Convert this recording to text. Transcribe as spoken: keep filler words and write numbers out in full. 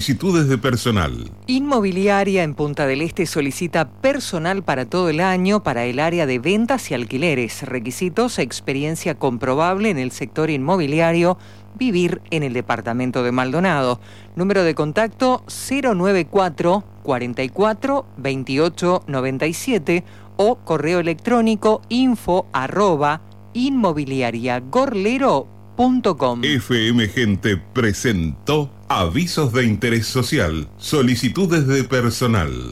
Solicitudes de personal. Inmobiliaria en Punta del Este solicita personal para todo el año para el área de ventas y alquileres. Requisitos: experiencia comprobable en el sector inmobiliario, vivir en el departamento de Maldonado. Número de contacto cero noventa y cuatro, cuarenta y cuatro, veintiocho noventa y siete o correo electrónico info arroba inmobiliariagorlero punto com. F M Gente presentó Avisos de Interés Social, Solicitudes de Personal.